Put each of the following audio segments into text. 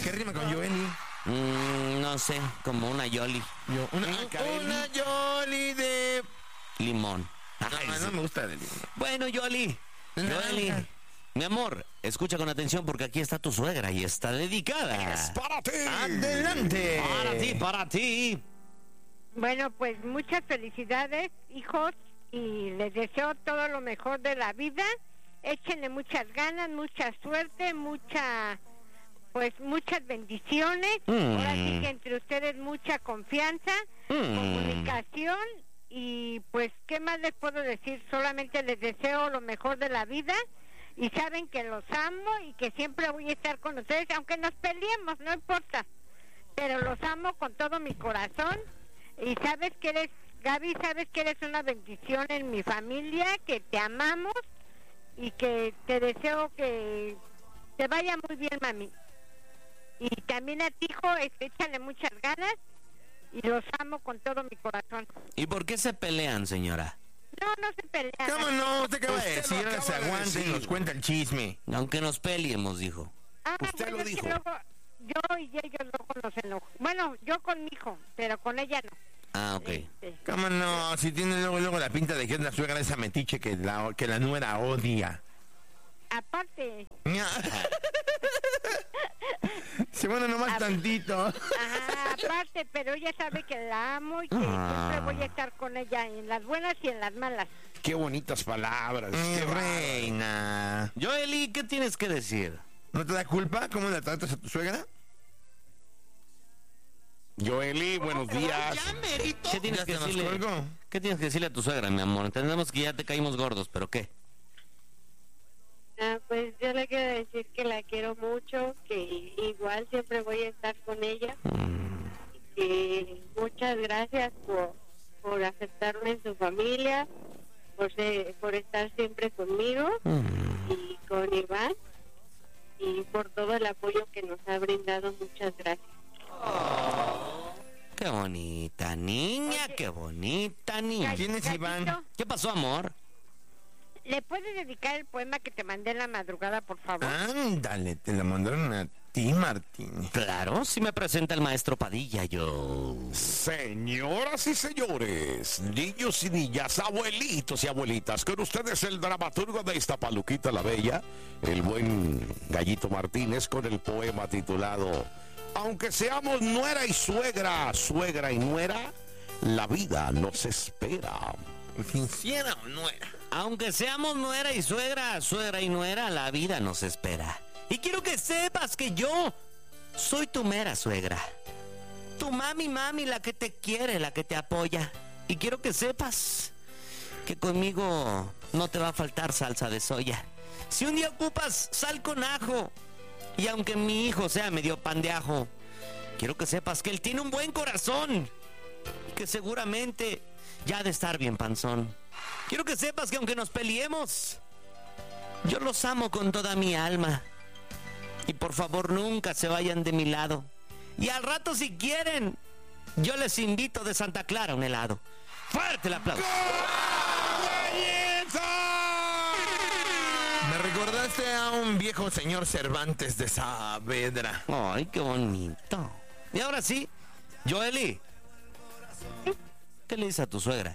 ¿Qué rima con Joeli? No sé, como una Yoli. Una Yoli de... Limón. No me gusta de limón. Bueno, Yoli. Yoli. Mi amor, escucha con atención porque aquí está tu suegra y está dedicada. ¡Es para ti! ¡Adelante! Para ti. Bueno, pues muchas felicidades, hijos, y les deseo todo lo mejor de la vida. Échenle muchas ganas, mucha suerte, muchas bendiciones. Ahora sí que entre ustedes mucha confianza, comunicación, y pues, ¿qué más les puedo decir? Solamente les deseo lo mejor de la vida. Y saben que los amo y que siempre voy a estar con ustedes, aunque nos peleemos, no importa. Pero los amo con todo mi corazón. Y sabes que eres, Gaby, sabes que eres una bendición en mi familia, que te amamos y que te deseo que te vaya muy bien, mami. Y también a ti, hijo, échale muchas ganas y los amo con todo mi corazón. ¿Y por qué se pelean, señora? No se pelean. ¿Cómo no? Usted acaba de decir, ahora se aguanta y nos cuenta el chisme. Aunque nos peleemos, dijo. Usted lo dijo. Luego, yo y ellos luego nos enojamos. Bueno, yo con mi hijo, pero con ella no. Ah, ok. ¿Cómo no? Si tiene luego la pinta de que es la suegra de esa metiche que la nuera odia. Aparte. Sí, bueno, nomás tantito. Ajá, aparte, pero ella sabe que la amo y que siempre voy a estar con ella en las buenas y en las malas. Qué bonitas palabras. Qué reina. Joeli, ¿qué tienes que decir? ¿No te da culpa cómo la tratas a tu suegra? Joeli, buenos días. ¿Qué tienes que decirle a tu suegra, mi amor? Entendemos que ya te caímos gordos, pero ¿qué? Pues yo le quiero decir que la quiero mucho, que igual siempre voy a estar con ella. Y que muchas gracias por aceptarme en su familia, por estar siempre conmigo y con Iván, y por todo el apoyo que nos ha brindado. Muchas gracias. Qué bonita niña, qué bonita niña. ¿Quién es Iván? ¿Qué pasó, amor? ¿Le puedes dedicar el poema que te mandé en la madrugada, por favor? Ándale, te la mandaron a ti, Martín. Claro, si me presenta el maestro Padilla, yo... Señoras y señores, niños y niñas, abuelitos y abuelitas, con ustedes el dramaturgo de Iztapaluquita la Bella, el buen Gallito Martínez, con el poema titulado Aunque seamos nuera y suegra, suegra y nuera, la vida nos espera. ¿Sincera o nuera? Aunque seamos nuera y suegra, suegra y nuera, la vida nos espera. Y quiero que sepas que yo soy tu mera suegra. Tu mami, la que te quiere, la que te apoya. Y quiero que sepas que conmigo no te va a faltar salsa de soya. Si un día ocupas sal con ajo, y aunque mi hijo sea medio pan de ajo, quiero que sepas que él tiene un buen corazón, que seguramente ya ha de estar bien panzón. Quiero que sepas que aunque nos peleemos, yo los amo con toda mi alma. Y por favor nunca se vayan de mi lado. Y al rato si quieren, yo les invito de Santa Clara un helado. ¡Fuerte el aplauso! Me recordaste a un viejo señor Cervantes de Saavedra. Ay, qué bonito. Y ahora sí, Joeli, ¿qué le dices a tu suegra?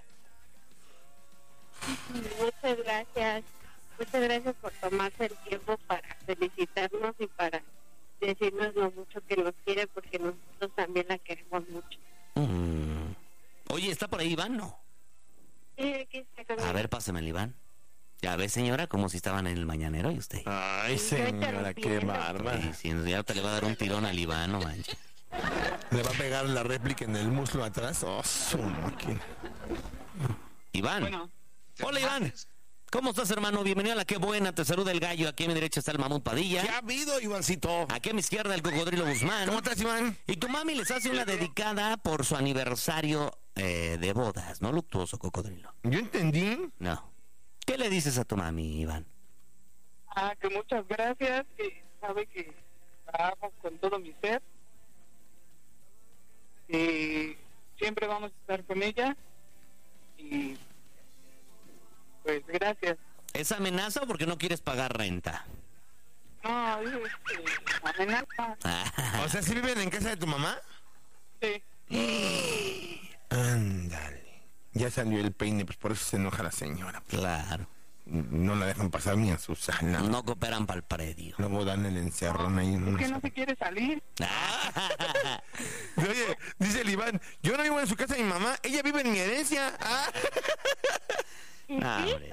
Muchas gracias. Muchas gracias por tomarse el tiempo para felicitarnos y para decirnos lo mucho que nos quiere, porque nosotros también la queremos mucho. Oye, ¿está por ahí Iván? No. Sí, aquí está conmigo. A ver, pásame el Iván. Ya ves, señora, como si estaban en el mañanero y usted. Ay, señora, qué bárbara. Sí, sí, ya te le va a dar un tirón al Iván, no manches. Le va a pegar la réplica en el muslo atrás. Oh, su máquina. Iván. Bueno, hola, Iván. ¿Cómo estás, hermano? Bienvenido a La Qué Buena. Te saluda el gallo. Aquí a mi derecha está el Mamut Padilla. ¿Qué ha habido, Ivancito? Aquí a mi izquierda el Cocodrilo Guzmán. ¿Cómo estás, Iván? Y tu mami les hace una dedicada por su aniversario de bodas, ¿no? Luctuoso, Cocodrilo. Yo entendí. No. ¿Qué le dices a tu mami, Iván? que muchas gracias, que sabe que la amo con todo mi ser. Siempre vamos a estar con ella. Y pues gracias. ¿Es amenaza o porque no quieres pagar renta? No, amenaza. O sea, ¿sí viven en casa de tu mamá? Sí. Ándale. Ya salió el peine, pues por eso se enoja la señora. Claro. No la dejan pasar ni a Susana. No cooperan para el predio. Luego dan el encerrón ahí en Es un... que no se quiere salir. Oye, dice el Iván, yo no vivo en su casa de mi mamá, ella vive en mi herencia. Hombre.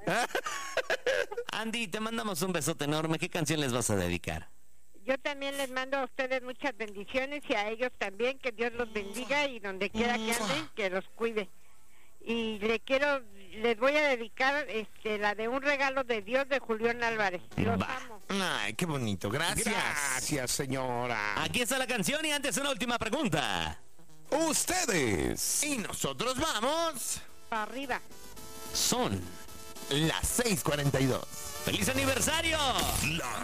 Andy, te mandamos un besote enorme. ¿Qué canción les vas a dedicar? Yo también les mando a ustedes muchas bendiciones y a ellos también, que Dios los bendiga y donde quiera que anden, que los cuide. Y les voy a dedicar la de Un regalo de Dios de Julián Álvarez. Los amo. Ay, qué bonito, gracias. Gracias, señora. Aquí está la canción y antes una última pregunta. Ustedes. Y nosotros vamos... Para arriba. Son las 6:42. ¡Feliz aniversario! La